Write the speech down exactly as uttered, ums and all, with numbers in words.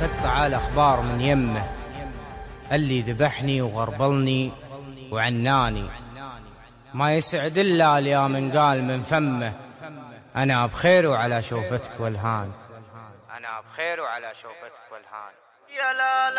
تقطع الأخبار من يمه، اللي ذبحني وغربلني وعناني، ما يسعد إلا اليا من قال من فمه، أنا بخير وعلى شوفتك والهان، أنا بخير وعلى شوفتك والهان. يا لا لا